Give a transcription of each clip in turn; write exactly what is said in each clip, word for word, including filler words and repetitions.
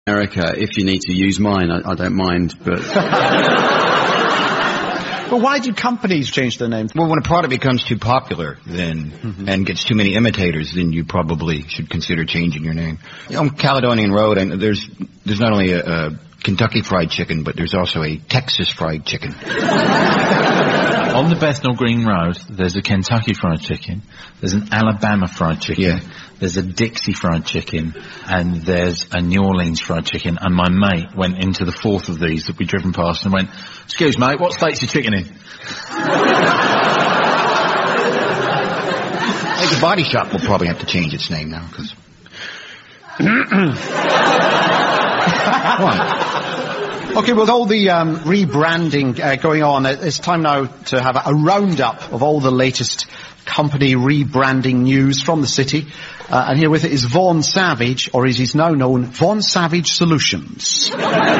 America. If you need to use mine, I, I don't mind, but... Well, why do companies change their names? Well, when a product becomes too popular, then, mm-hmm. and gets too many imitators, then you probably should consider changing your name. You know, on Caledonian Road, and there's there's not only a, a Kentucky Fried Chicken, but there's also a Texas Fried Chicken. On the Bethnal Green Road, there's a Kentucky Fried Chicken, there's an Alabama Fried Chicken, yeah. there's a Dixie Fried Chicken, and there's a New Orleans Fried Chicken. And my mate went into the fourth of these that we'd driven past and went, "Excuse mate, what state's your chicken in?" I think the Body Shop will probably have to change its name now, because... What? Okay, with all the um, rebranding uh, going on, it's time now to have a roundup of all the latest company rebranding news from the city. Uh, and here with it is Vaughan Savage, or as he's now known, Vaughan Savage Solutions.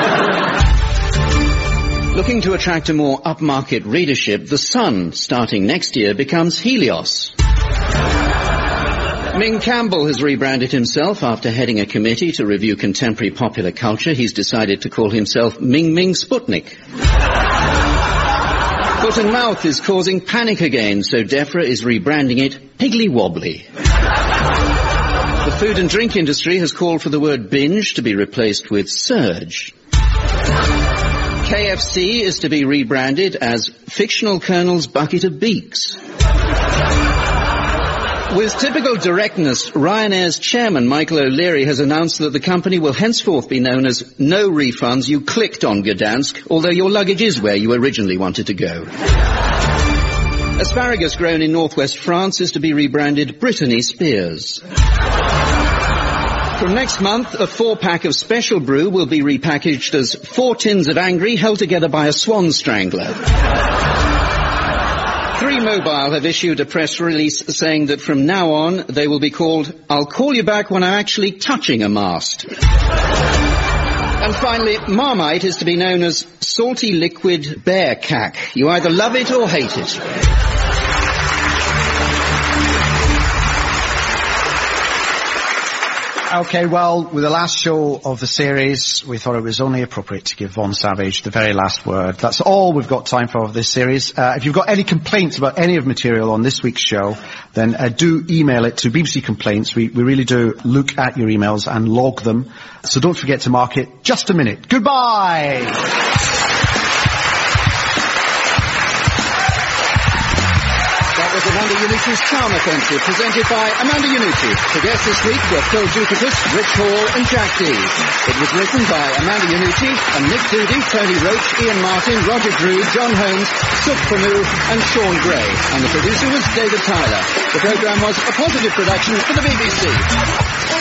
Looking to attract a more upmarket readership, The Sun, starting next year, becomes Helios. Ming Campbell has rebranded himself after heading a committee to review contemporary popular culture. He's decided to call himself Ming Ming Sputnik. Foot and Mouth is causing panic again, so DEFRA is rebranding it Piggly Wobbly. The food and drink industry has called for the word binge to be replaced with surge. K F C is to be rebranded as Fictional Colonel's Bucket of Beaks. With typical directness, Ryanair's chairman, Michael O'Leary, has announced that the company will henceforth be known as No Refunds. You clicked on Gdansk, although your luggage is where you originally wanted to go. Asparagus grown in northwest France is to be rebranded Brittany Spears. From next month, a four-pack of Special Brew will be repackaged as Four Tins of Angry held together by a swan strangler. Three Mobile have issued a press release saying that from now on they will be called I'll Call You Back When I'm Actually Touching a Mast. And finally, Marmite is to be known as Salty Liquid Bear Cack. You either love it or hate it. Okay, well, with the last show of the series, we thought it was only appropriate to give Vaughan Savage the very last word. That's all we've got time for this series. Uh, if you've got any complaints about any of the material on this week's show, then uh, do email it to B B C Complaints. We, we really do look at your emails and log them. So don't forget to mark it just a minute. Goodbye! Amanda Yanucci's Charm Offensive, presented by Amanda Yanucci. The guests this week were Phil Dukitis, Rich Hall and Jack Dee. It was written by Amanda Yanucci and Nick Doody, Tony Roach, Ian Martin, Roger Drew, John Holmes, Suk Panu and Sean Gray. And the producer was David Tyler. The programme was a positive production for the B B C.